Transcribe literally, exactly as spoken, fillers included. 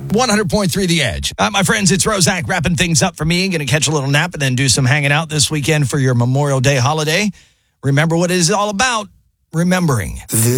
one hundred point three The Edge. Uh, my friends, it's Rozak wrapping things up for me. Going to catch a little nap and then do some hanging out this weekend for your Memorial Day holiday. Remember what it is all about. Remembering.